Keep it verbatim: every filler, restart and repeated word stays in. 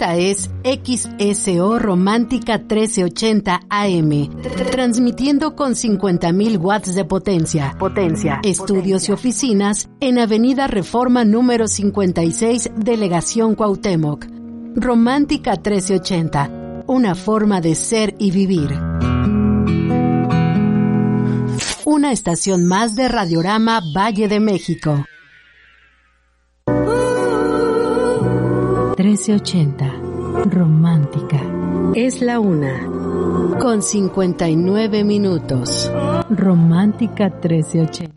Esta es X S O Romántica trece ochenta A M, transmitiendo con cincuenta mil watts de potencia. Potencia. Estudios potencia. Y oficinas en Avenida Reforma número cincuenta y seis, Delegación Cuauhtémoc. Romántica trece ochenta, una forma de ser y vivir. Una estación más de Radiorama Valle de México. trece ochenta, romántica. Es la una, con cincuenta y nueve minutos. Romántica trece ochenta.